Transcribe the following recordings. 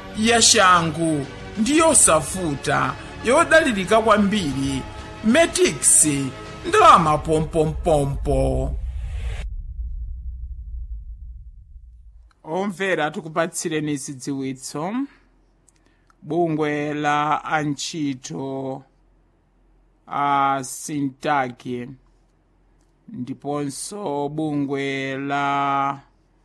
yashangu ndi yosavuta yodalirika kwambiri. Metix ndalama pompompompo. Omvera tikupatsireni zidziwitso. Bungwe la antchito a Sintaki ndiponso bungwe la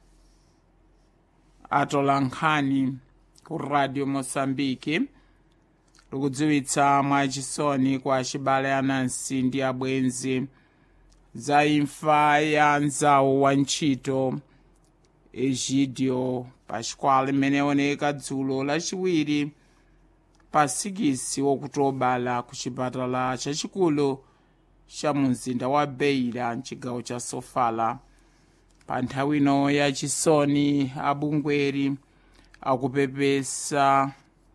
atolankhani ku Radio Mosambiki likudziwitsa mwachisoni kwa achibale anansi ndi abwenzi za imfa ya nzawo wa ntchito Egidio Pascual imene yaoneka dzulo lachiwiri pa 6 Okutobala ku chipatala chachikulu cha mumzinda wa Beira mchigawo cha Sofala. Pa nthawi ino yachisoni abungweri akupepesa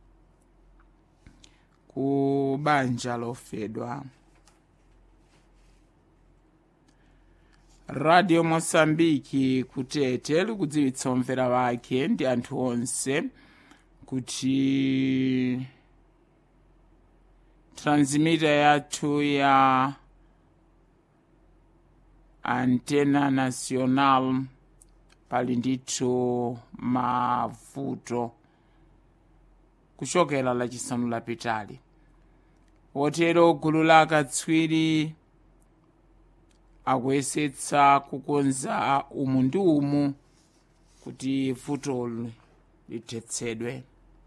ku banja lofedwa. Radio Mosambiki kutete likudziwitsa omvera wake ndi anthu onse kuti transmitter yathu ya Antena Nacional pali ndithu mavuto kuchokera lachisanu lapitali. Otero gulu la akatswiri akuyesetsa kukonza umu ndi umu kuti vutoli lithetsedwe.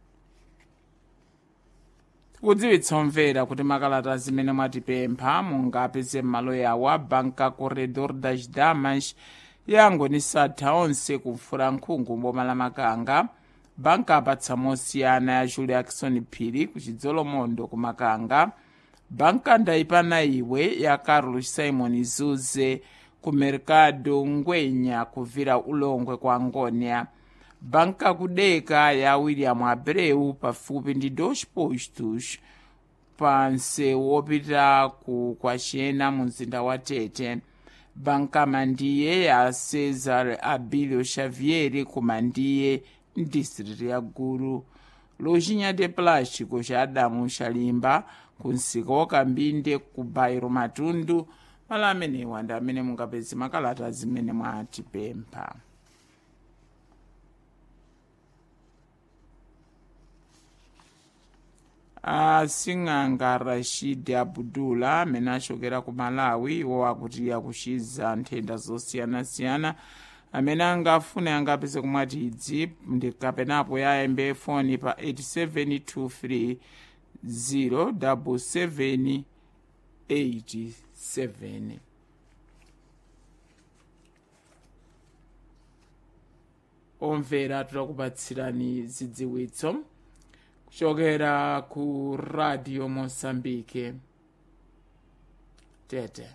Tikudziwitsa omvera kuti makalata zimene mwatipempha mungapeze m'malo yawo Banca Corredor das Damas yangonisatha onse kumfura nkhungu mboma la Makanga. Banka apatsa mosiyana ya Julia Ackson Phiri ku Chidzolomondo ku Makanga. Banka ndayipana iwe ya Carlos Simon Zuze ku Mercado Ngwenya kuvira ulongwe kwa Ngonia. Banka kudeka ya William Abreu pafupi ndi Dos Postos panse wopita ku Kwachena mu mzinda wa Tete. Banka Mandiye ya Cesar Abilio Xavier ku Mandiye district ya Guru. Lojinha de plástico cha Adamu Shalimba kunsika wakambinde ku Bairo Matundu. Mala amenewa ndi amene mungapeze makalata zimene mwatipempha. Sing'anga Rashid Abdullah amene achokera ku Malawi iwo akuti akuchiza nthenda zosiyanasiyana. Amene angafune angapeze kumwatidzi ndikapenapo yayembe foni pa 8723 07787. Omvera tikupatsirani zidziwitso kuchokera ku Radio Mosambike Tete.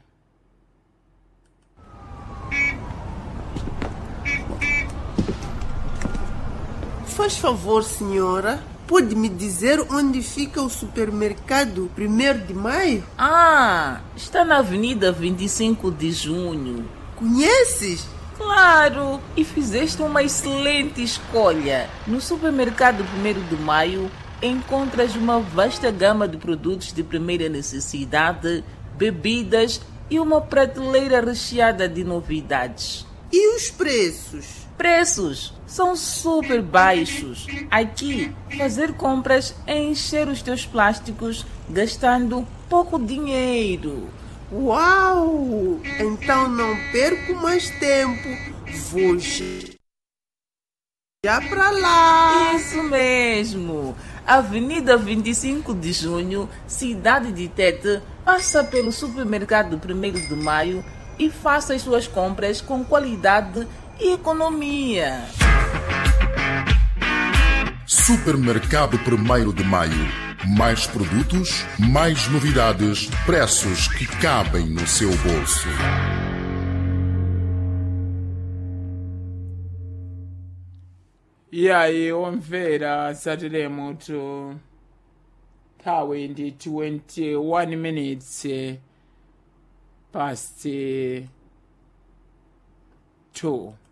Faz favor, senhora, pode me dizer onde fica o supermercado 1º de Maio? Ah, está na Avenida 25 de Junho. Conheces? Claro, e fizeste uma excelente escolha. No supermercado 1º de Maio encontras uma vasta gama de produtos de primeira necessidade, bebidas e uma prateleira recheada de novidades. E os preços? Preços são super baixos. Aqui, fazer compras é encher os teus plásticos gastando pouco dinheiro. Uau! Então não perco mais tempo. Vou já para lá. Isso mesmo. Avenida 25 de Junho, cidade de Tete. Passa pelo supermercado 1º de Maio e faça as suas compras com qualidade e economia. Supermercado 1º de Maio. Mais produtos, mais novidades, preços que cabem no seu bolso. E aí, omvera satiremo to nthawi ndi 21 minutes past 2.